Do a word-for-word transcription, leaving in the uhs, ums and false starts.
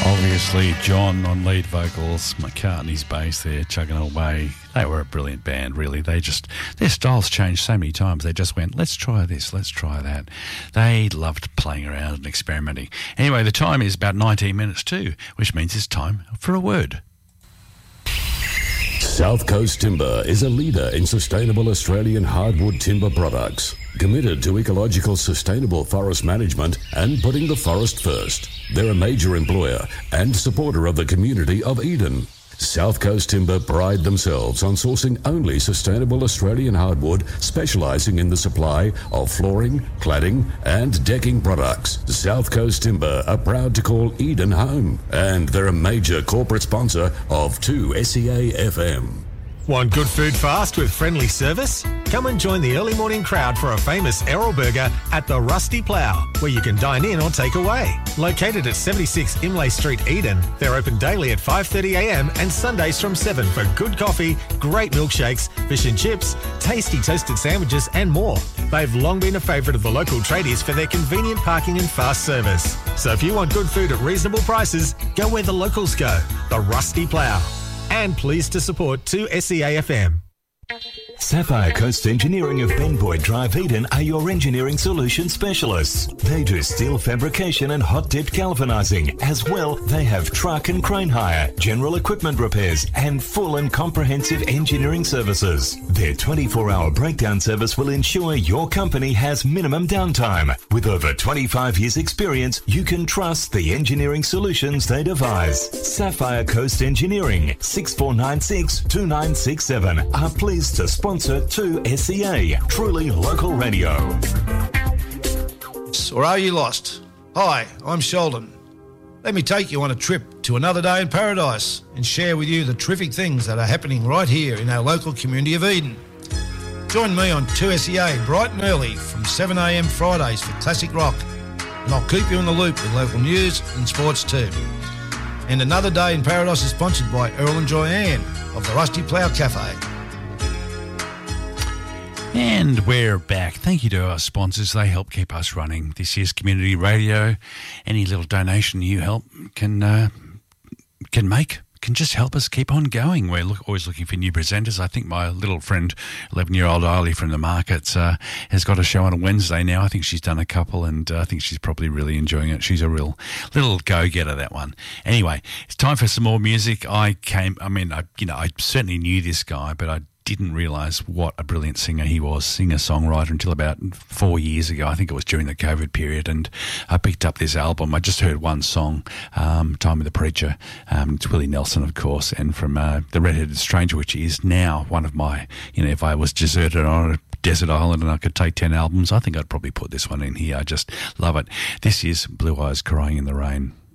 Obviously, John on lead vocals, McCartney's bass there, chugging away. They were a brilliant band, really. They just, their styles changed so many times. They just went, let's try this, let's try that. They loved playing around and experimenting. Anyway, the time is about nineteen minutes too, which means it's time for a word. South Coast Timber is a leader in sustainable Australian hardwood timber products, committed to ecological sustainable forest management and putting the forest first. They're a major employer and supporter of the community of Eden. South Coast Timber pride themselves on sourcing only sustainable Australian hardwood, specialising in the supply of flooring, cladding and decking products. South Coast Timber are proud to call Eden home, and they're a major corporate sponsor of two S E A F M. Want good food fast with friendly service? Come and join the early morning crowd for a famous Errol burger at the Rusty Plough, where you can dine in or take away. Located at seventy-six Imlay Street, Eden, they're open daily at five thirty a m and Sundays from seven for good coffee, great milkshakes, fish and chips, tasty toasted sandwiches and more. They've long been a favourite of the local tradies for their convenient parking and fast service. So if you want good food at reasonable prices, go where the locals go, the Rusty Plough. And pleased to support two S E A F M. Sapphire Coast Engineering of Benboyd Drive, Eden are your engineering solution specialists. They do steel fabrication and hot-dip galvanising. As well, they have truck and crane hire, general equipment repairs and full and comprehensive engineering services. Their twenty-four hour breakdown service will ensure your company has minimum downtime. With over twenty-five years experience, you can trust the engineering solutions they devise. Sapphire Coast Engineering, six four nine six, two nine six seven, are pleased to sponsor two S E A, truly local radio. Or are you lost? Hi, I'm Sheldon. Let me take you on a trip to another day in paradise and share with you the terrific things that are happening right here in our local community of Eden. Join me on two S E A bright and early from seven a m Fridays for classic rock, and I'll keep you in the loop with local news and sports too. And Another Day in Paradise is sponsored by Earl and Joyanne of the Rusty Plough Cafe. And we're back. Thank you to our sponsors. They help keep us running. This is community radio. Any little donation you help can uh, can make can just help us keep on going. We're look, always looking for new presenters. I think my little friend, eleven-year-old Eiley from the markets, uh, has got a show on a Wednesday now. I think she's done a couple, and uh, I think she's probably really enjoying it. She's a real little go-getter, that one. Anyway, it's time for some more music. I came, I mean, I, you know, I certainly knew this guy, but I didn't realise what a brilliant singer he was, singer-songwriter, until about four years ago. I think it was during the COVID period, and I picked up this album. I just heard one song, um, Time with the Preacher. Um, it's Willie Nelson, of course, and from uh, The Red-Headed Stranger, which is now one of my, you know, if I was deserted on a desert island and I could take ten albums, I think I'd probably put this one in here. I just love it. This is Blue Eyes Crying in the Rain.